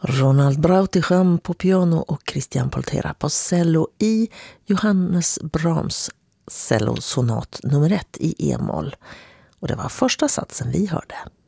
Ronald Brautigam på piano och Christian Poltera på cello i Johannes Brahms cellosonat nummer 1 i e-moll. Och det var första satsen vi hörde.